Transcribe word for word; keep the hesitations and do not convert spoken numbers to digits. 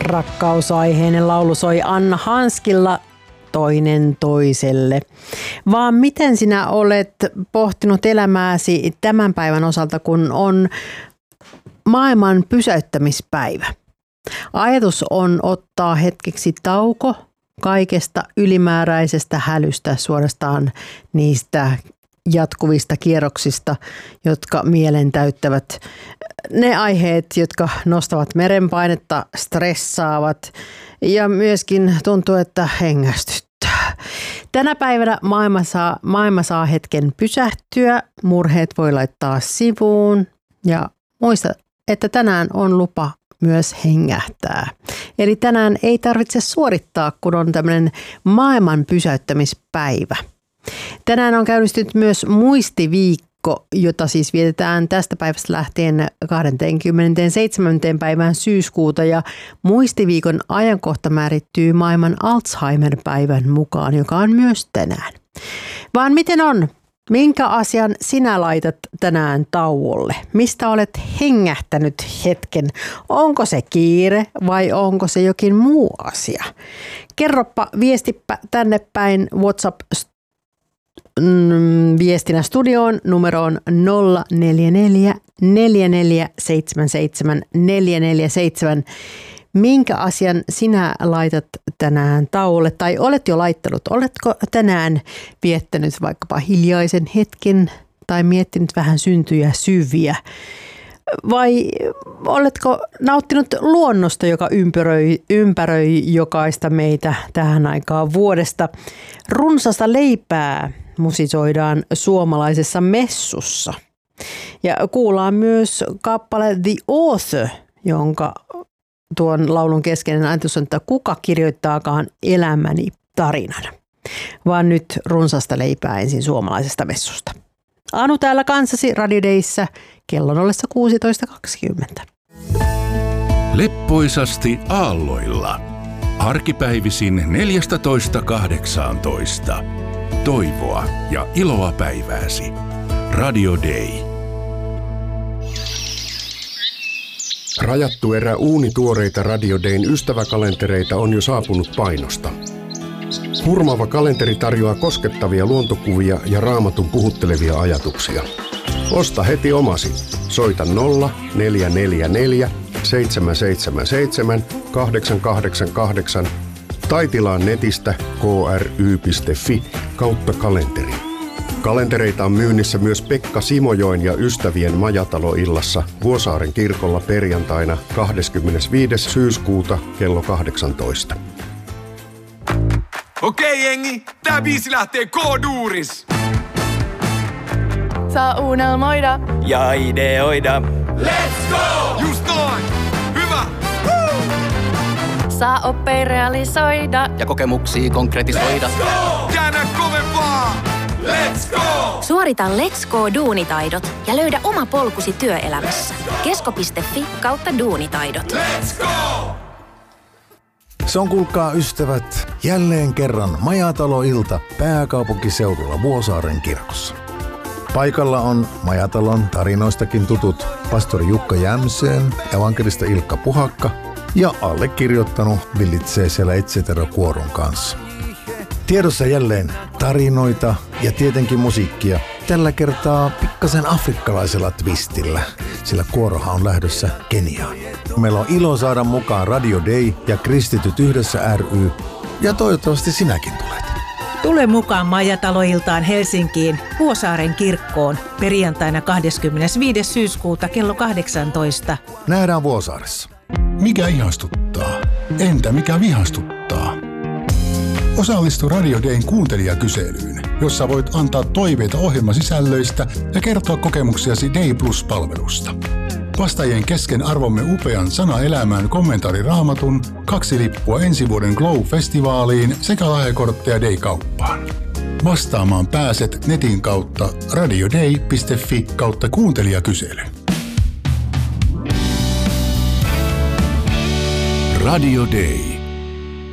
rakkausaiheinen laulu soi Anna Hanskilla Toinen toiselle. Vaan miten sinä olet pohtinut elämääsi tämän päivän osalta, kun on maailman pysäyttämispäivä? Ajatus on ottaa hetkeksi tauko kaikesta ylimääräisestä hälystä, suorastaan niistä jatkuvista kierroksista, jotka mielen täyttävät. Ne aiheet, jotka nostavat merenpainetta, stressaavat ja myöskin tuntuu, että hengästyttää. Tänä päivänä maailma saa, maailma saa hetken pysähtyä, murheet voi laittaa sivuun ja muista, että tänään on lupa myös hengähtää. Eli tänään ei tarvitse suorittaa, kun on tämmöinen maailman pysäyttämispäivä. Tänään on käynnistynyt myös muistiviikko, jota siis vietetään tästä päivästä lähtien kahdeskymmenesseitsemäs päivään syyskuuta. Ja muistiviikon ajankohta määrittyy maailman Alzheimer-päivän mukaan, joka on myös tänään. Vaan miten on? Minkä asian sinä laitat tänään tauolle? Mistä olet hengähtänyt hetken? Onko se kiire vai onko se jokin muu asia? Kerropa, viestipä tänne päin WhatsApp viestinä studioon numeroon nolla neljä neljä neljä neljä seitsemän seitsemän neljä neljä seitsemän. Minkä asian sinä laitat tänään tauolle tai olet jo laittanut? Oletko tänään viettänyt vaikkapa hiljaisen hetken tai miettinyt vähän syntyjä syviä? Vai oletko nauttinut luonnosta, joka ympäröi, ympäröi jokaista meitä tähän aikaan vuodesta? Runsasta leipää musisoidaan suomalaisessa messussa. Ja kuullaan myös kappale The Author, jonka tuon laulun keskeinen ajatus on, että kuka kirjoittaakaan elämäni tarinan. Vaan nyt runsasta leipää ensin suomalaisesta messusta. Anu täällä kanssasi Radio Dayssä kellon ollessa kuusitoista kaksikymmentä. Leppoisasti aalloilla. Arkipäivisin neljätoista kahdeksantoista. Toivoa ja iloa päivääsi. Radio Day. Rajattu erä uunituoreita Radio Dayn ystäväkalentereita on jo saapunut painosta. Hurmaava kalenteri tarjoaa koskettavia luontokuvia ja Raamatun puhuttelevia ajatuksia. Osta heti omasi. Soita nolla neljä neljä neljä seitsemän seitsemän seitsemän kahdeksan kahdeksan kahdeksan tai tilaa netistä k r y piste f i kautta kalenteri. Kalentereita on myynnissä myös Pekka Simojoen ja ystävien majataloillassa Vuosaaren kirkolla perjantaina kahdeskymmenesviides syyskuuta kello kahdeksantoista. Okei jengi, tää biisi lähtee K-duuris. Saa unelmoida ja ideoida. Let's go! Just noin! Hyvä! Woo! saa oppia realisoida ja kokemuksia konkretisoida. Let's go! Käännä kovempaa! Let's go! Suorita Let's Go-duunitaidot ja löydä oma polkusi työelämässä. kesko piste fi kautta duunitaidot. Let's go! Se on, kuulkaa ystävät, jälleen kerran majataloilta pääkaupunkiseudulla Vuosaaren kirkossa. Paikalla on majatalon tarinoistakin tutut pastori Jukka Jämseen, evankelista Ilkka Puhakka ja allekirjoittanut villitsee siellä et cetera kuoron kanssa. Tiedossa jälleen tarinoita ja tietenkin musiikkia, tällä kertaa pikkasen afrikkalaisella twistillä, sillä kuorohan on lähdössä Keniaan. Meillä on ilo saada mukaan Radio Day ja Kristityt yhdessä ry, ja toivottavasti sinäkin tulet. Tule mukaan majataloiltaan Helsinkiin Vuosaaren kirkkoon perjantaina kahdeskymmenesviides syyskuuta kello kahdeksantoista. Nähdään Vuosaaressa. Mikä ihastuttaa? Entä mikä vihastuttaa? Osallistu Radio Dayn kuuntelijakyselyyn, jossa voit antaa toiveita ohjelmasisällöistä ja kertoa kokemuksiasi Day Plus-palvelusta. Vastaajien kesken arvomme upean Sana elämään kommentaari Raamatun, kaksi lippua ensi vuoden Glow-festivaaliin sekä lahjakortteja Day-kauppaan. Vastaamaan pääset netin kautta radioday piste fi kautta kuuntelijakysely. Radio Day.